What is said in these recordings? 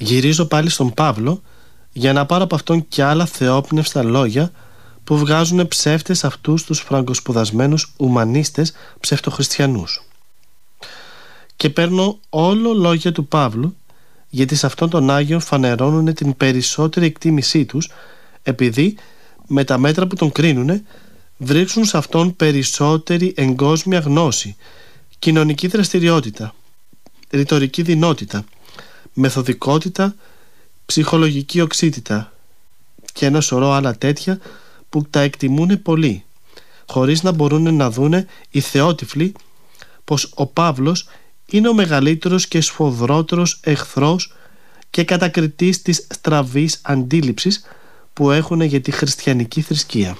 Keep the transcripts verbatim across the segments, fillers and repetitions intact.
Γυρίζω πάλι στον Παύλο για να πάρω από αυτόν κι άλλα θεόπνευστα λόγια που βγάζουν ψεύτες αυτούς τους φραγκοσπουδασμένους ουμανίστες ψευτοχριστιανούς. Και παίρνω όλο λόγια του Παύλου, γιατί σε αυτόν τον Άγιο φανερώνουν την περισσότερη εκτίμησή τους, επειδή με τα μέτρα που τον κρίνουνε βρίσκουν σε αυτόν περισσότερη εγκόσμια γνώση, κοινωνική δραστηριότητα, ρητορική δυνότητα, μεθοδικότητα, ψυχολογική οξύτητα και ένα σωρό άλλα τέτοια που τα εκτιμούν πολύ, χωρίς να μπορούν να δούνε οι θεότυφλοι πως ο Παύλος είναι ο μεγαλύτερος και σφοδρότερος εχθρός και κατακριτής της στραβής αντίληψης που έχουν για τη χριστιανική θρησκεία.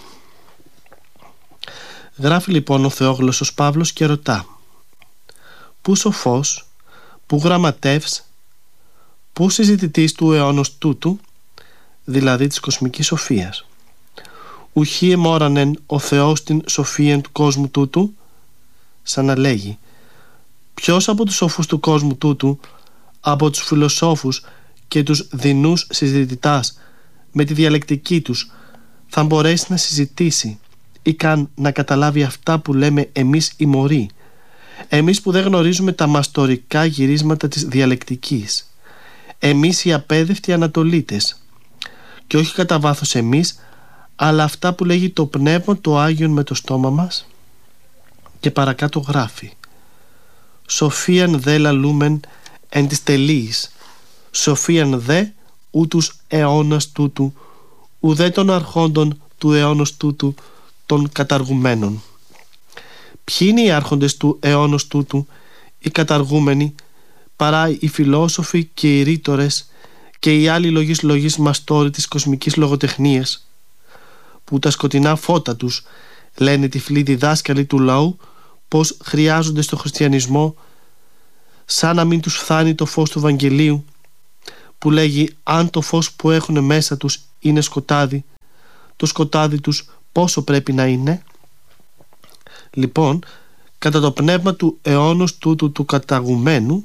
Γράφει λοιπόν ο θεόγλωσσος Παύλος και ρωτά: πού σοφός, πού γραμματεύς, πού συζητητής του αιώνος τούτου, δηλαδή της κοσμικής σοφίας? Ουχή εμόρανεν ο Θεός την σοφίαν του κόσμου τούτου, σαν να λέγει: ποιος από τους σοφούς του κόσμου τούτου, από τους φιλοσόφους και τους δεινούς συζητητάς, με τη διαλεκτική τους θα μπορέσει να συζητήσει ή καν να καταλάβει αυτά που λέμε εμείς οι μωροί, εμείς που δεν γνωρίζουμε τα μαστορικά γυρίσματα της διαλεκτικής, εμείς οι απέδευτοι Ανατολίτες, και όχι κατά βάθος εμείς, αλλά αυτά που λέγει το Πνεύμα το Άγιον με το στόμα μας? Και παρακάτω γράφει: σοφίαν δε λαλούμεν εν της τελείας, σοφίαν δε ούτους αιώνας τούτου, ουδέ των αρχόντων του αιώνος τούτου των καταργουμένων. Ποιοι είναι οι άρχοντες του αιώνος τούτου, οι καταργούμενοι, παρά οι φιλόσοφοι και οι ρήτορες και οι άλλοι λογής λογής μαστόροι της κοσμικής λογοτεχνίας, που τα σκοτεινά φώτα τους λένε τυφλοί διδάσκαλοι του λαού πως χρειάζονται στο χριστιανισμό, σαν να μην τους φθάνει το φως του Ευαγγελίου, που λέγει αν το φως που έχουν μέσα τους είναι σκοτάδι, το σκοτάδι τους πόσο πρέπει να είναι? Λοιπόν, κατά το πνεύμα του αιώνος τούτου του καταργουμένου,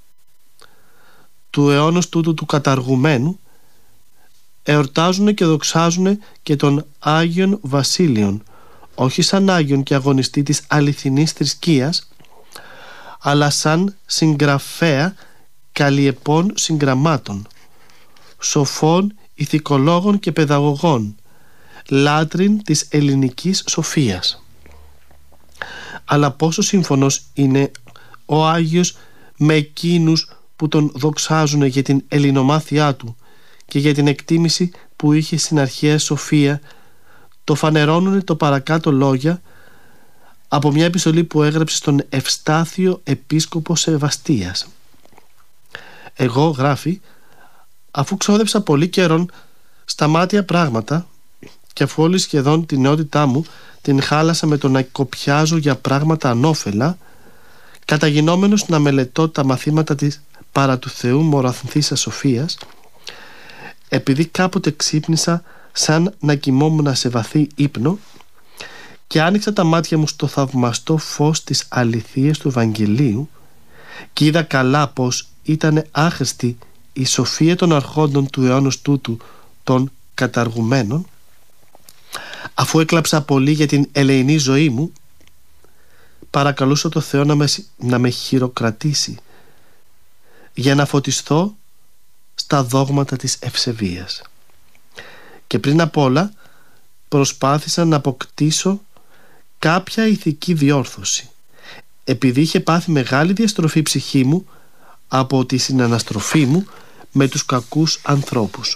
του αιώνος τούτου του καταργουμένου, εορτάζουν και δοξάζουν και τον Άγιον Βασίλειον, όχι σαν Άγιον και αγωνιστή της αληθινής θρησκείας, αλλά σαν συγγραφέα καλλιεπών συγγραμμάτων, σοφών ηθικολόγων και παιδαγωγών, λάτριν της ελληνικής σοφίας. Αλλά πόσο σύμφωνος είναι ο Άγιος με εκείνους που τον δοξάζουν για την ελληνομάθειά του και για την εκτίμηση που είχε στην αρχαία σοφία, το φανερώνουν το παρακάτω λόγια από μια επιστολή που έγραψε στον Ευστάθιο επίσκοπο Σεβαστίας. Εγώ, γράφει, αφού ξόδεψα πολύ καιρόν στα μάτια πράγματα και αφού όλη σχεδόν την νεότητά μου την χάλασα με το να κοπιάζω για πράγματα ανώφελα, καταγινόμενος να μελετώ τα μαθήματα της παρά του Θεού μοραθνθήσας σοφίας, επειδή κάποτε ξύπνησα σαν να κοιμόμουν σε βαθύ ύπνο και άνοιξα τα μάτια μου στο θαυμαστό φως της αληθείας του Ευαγγελίου και είδα καλά πως ήταν άχρηστη η σοφία των αρχόντων του αιώνος τούτου των καταργουμένων, αφού έκλαψα πολύ για την ελεηνή ζωή μου, παρακαλούσα το Θεό να με, να με χειροκρατήσει για να φωτιστώ στα δόγματα της ευσεβίας. Και πριν απ' όλα προσπάθησα να αποκτήσω κάποια ηθική διόρθωση, επειδή είχε πάθει μεγάλη διαστροφή η ψυχή μου από τη συναναστροφή μου με τους κακούς ανθρώπους.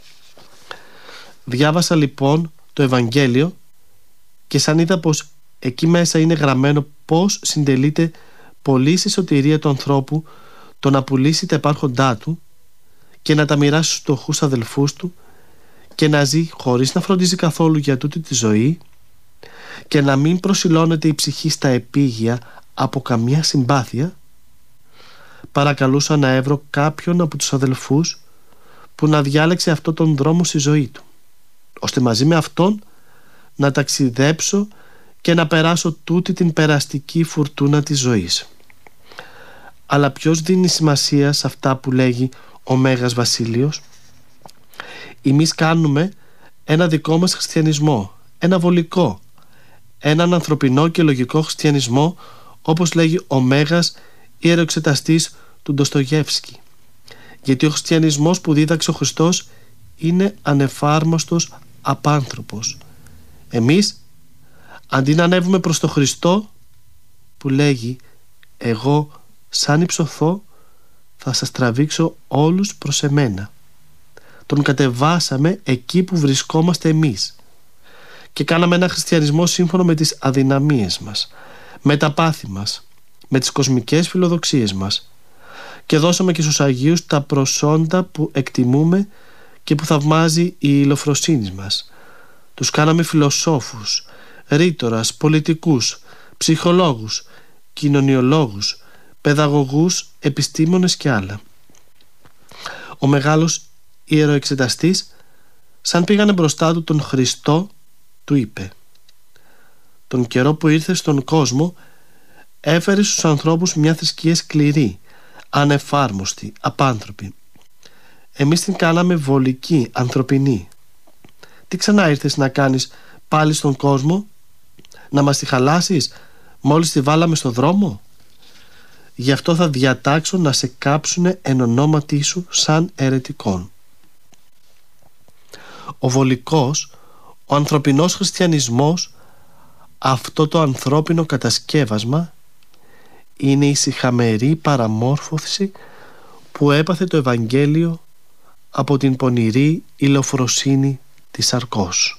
Διάβασα λοιπόν το Ευαγγέλιο και σαν είδα πως εκεί μέσα είναι γραμμένο πως συντελείται πωλήσει η σωτηρία του ανθρώπου, το να πουλήσει τα υπάρχοντά του και να τα μοιράσει στους φτωχούς αδελφούς του και να ζει χωρίς να φροντίζει καθόλου για τούτη τη ζωή και να μην προσιλώνεται η ψυχή στα επίγεια από καμία συμπάθεια, παρακαλούσα να έβρω κάποιον από τους αδελφούς που να διάλεξε αυτόν τον δρόμο στη ζωή του, ώστε μαζί με αυτόν να ταξιδέψω και να περάσω τούτη την περαστική φουρτούνα της ζωής. Αλλά ποιος δίνει σημασία σε αυτά που λέγει ο Μέγας Βασίλειος, εμείς κάνουμε ένα δικό μας χριστιανισμό, ένα βολικό, έναν ανθρωπινό και λογικό χριστιανισμό, όπως λέγει ο Μέγας ιεροεξεταστής του Ντοστογεύσκη. Γιατί ο χριστιανισμός που δίδαξε ο Χριστός είναι ανεφάρμοστος απάνθρωπος. Εμείς, αντί να ανέβουμε προς τον Χριστό που λέγει «Εγώ σαν υψωθώ θα σας τραβήξω όλους προς εμένα», τον κατεβάσαμε εκεί που βρισκόμαστε εμείς και κάναμε ένα χριστιανισμό σύμφωνο με τις αδυναμίες μας, με τα πάθη μας, με τις κοσμικές φιλοδοξίες μας, και δώσαμε και στους Αγίους τα προσόντα που εκτιμούμε και που θαυμάζει η ηλοφροσύνη μας. Τους κάναμε φιλοσόφους, ρήτορας, πολιτικούς, ψυχολόγους, κοινωνιολόγους, παιδαγωγούς, επιστήμονες και άλλα. Ο μεγάλος ιεροεξεταστής, σαν πήγανε μπροστά του τον Χριστό, του είπε: «Τον καιρό που ήρθε στον κόσμο έφερε στους ανθρώπους μια θρησκεία σκληρή, ανεφάρμοστη, απάνθρωπη. Εμείς την κάναμε βολική, ανθρωπινή. Τι ξανά ήρθες να κάνεις πάλι στον κόσμο? Να μας τη χαλάσεις μόλις τη βάλαμε στο δρόμο? Γι' αυτό θα διατάξω να σε κάψουνε εν ονόματί σου σαν αιρετικόν». Ο βολικός, ο ανθρωπινός χριστιανισμός, αυτό το ανθρώπινο κατασκεύασμα, είναι η σιχαμερή παραμόρφωση που έπαθε το Ευαγγέλιο από την πονηρή ηλοφροσύνη της σαρκός.